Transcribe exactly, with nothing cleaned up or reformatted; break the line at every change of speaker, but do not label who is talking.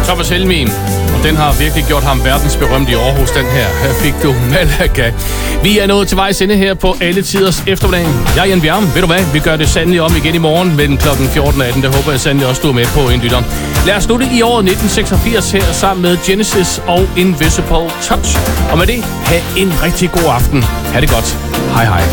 Thomas Helmig. Og den har virkelig gjort ham verdensberømt i Aarhus, den her. Her fik du Malaga. Vi er nået til vejs ende her på Alle Tiders Eftermiddag. Jeg er Jan Bjerm. Ved du hvad? Vi gør det sandelig om igen i morgen mellem klokken fjorten og atten. Det håber jeg sandelig også, du er med på, en lytter. Lad os slutte i året nitten seksogfirs her sammen med Genesis og Invisible Touch. Og med det, have en rigtig god aften. Ha' det godt. Hej hej.